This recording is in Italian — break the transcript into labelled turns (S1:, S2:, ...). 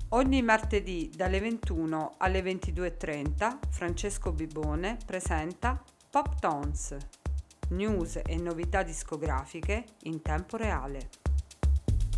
S1: Ogni martedì dalle 21 alle 22:30 Francesco Bibone presenta Pop Tones, news e novità discografiche in tempo reale.